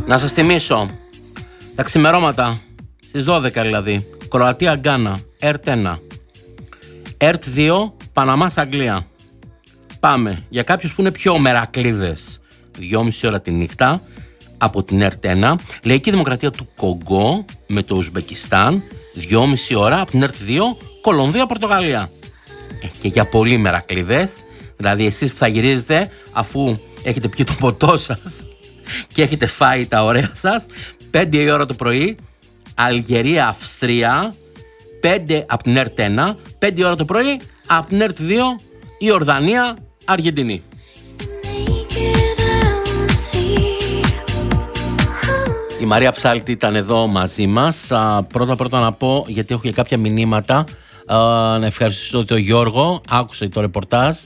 Να σας θυμίσω, τα ξημερώματα, στις 12 δηλαδή, Κροατία-Γκάνα, ΕΡΤ 1, ΕΡΤ 2, Παναμάς-Αγγλία. Πάμε, για κάποιους που είναι πιο μερακλείδες, 2,5 ώρα τη νύχτα, από την ΕΡΤ 1, Λαϊκή Δημοκρατία του Κονγκό με το Ουσμπεκιστάν, 2,5 ώρα, από την ΕΡΤ 2, Κολομβία-Πορτογαλία. Και για πολύ μερακλείδες, δηλαδή εσείς που θα γυρίζετε αφού έχετε πιει το ποτό σας και έχετε φάει τα ωραία σας, 5 η ώρα το πρωί, Αλγερία-Αυστρία, 5 από την ΕΡΤ 1, 5 η ώρα το πρωί, από την ΕΡΤ 2, Ιορδανία-Αργεντινή. Η Μαρία Ψάλτη ήταν εδώ μαζί μας. Πρώτα να πω, γιατί έχω και κάποια μηνύματα, να ευχαριστήσω τον Γιώργο, άκουσα το ρεπορτάζ,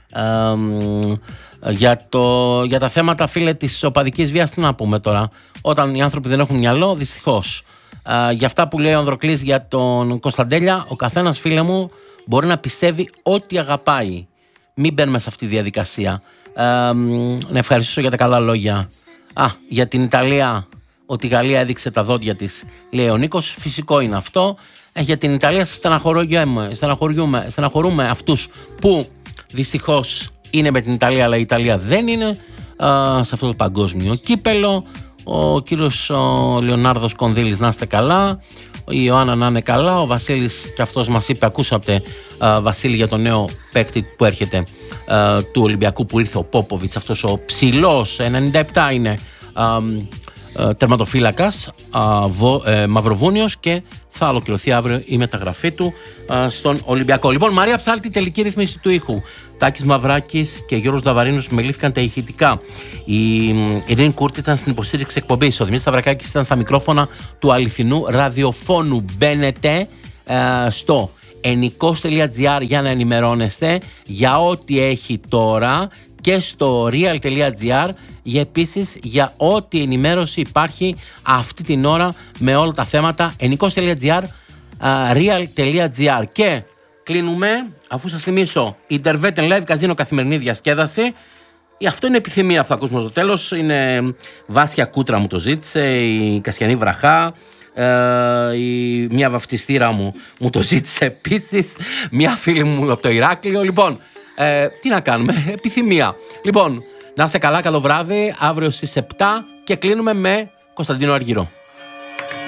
για τα θέματα, φίλε, της οπαδικής βίας. Τι να πούμε τώρα, όταν οι άνθρωποι δεν έχουν μυαλό, δυστυχώς. Για αυτά που λέει ο Ανδροκλής για τον Κωνσταντέλια, ο καθένας, φίλε μου, μπορεί να πιστεύει ό,τι αγαπάει. Μην μπαίνουμε σε αυτή τη διαδικασία. Να ευχαριστήσω για τα καλά λόγια. Για την Ιταλία, ότι η Γαλλία έδειξε τα δόντια της, λέει ο Νίκος. Φυσικό είναι αυτό. Για την Ιταλία στεναχωρούμε αυτούς που δυστυχώς είναι με την Ιταλία, αλλά η Ιταλία δεν είναι σε αυτό το παγκόσμιο κύπελο. Ο κύριος Λεωνάρδος Κονδύλης να είστε καλά, η Ιωάννα να είναι καλά, ο Βασίλης και αυτός μας είπε, ακούσατε Βασίλη για το νέο παίκτη που έρχεται του Ολυμπιακού, που ήρθε ο Πόποβιτς, αυτός ο ψηλός, 97 είναι, τερματοφύλακας, Μαυροβούνιος, και θα ολοκληρωθεί αύριο η μεταγραφή του στον Ολυμπιακό. Λοιπόν, Μαρία Ψάλτη, τελική ρύθμιση του ήχου. Τάκης Μαυράκης και Γιώργος Δαβαρίνος μελήθηκαν τα ηχητικά. Η Ειρήνη Κούρτη ήταν στην υποστήριξη εκπομπής. Ο Δημήτρης Σταυρακάκης ήταν στα μικρόφωνα του αληθινού ραδιοφώνου. Μπαίνετε στο ennikos.gr για να ενημερώνεστε για ό,τι έχει τώρα και στο real.gr επίσης για ό,τι ενημέρωση υπάρχει αυτή την ώρα με όλα τα θέματα. ennikos.gr, real.gr. Και κλείνουμε, αφού σας θυμίσω, Intervet Live Casino, καθημερινή διασκέδαση. Αυτό είναι επιθυμία που θα ακούσουμε στο τέλος. Είναι Βάσια Κούτρα μου το ζήτησε, η Κασιανή Βραχά, μια βαφτιστήρα μου το ζήτησε επίσης, μια φίλη μου από το Ηράκλειο. Λοιπόν, τι να κάνουμε, επιθυμία. Λοιπόν, να είστε καλά, καλό βράδυ, αύριο στις 7 και κλείνουμε με Κωνσταντίνο Αργυρό.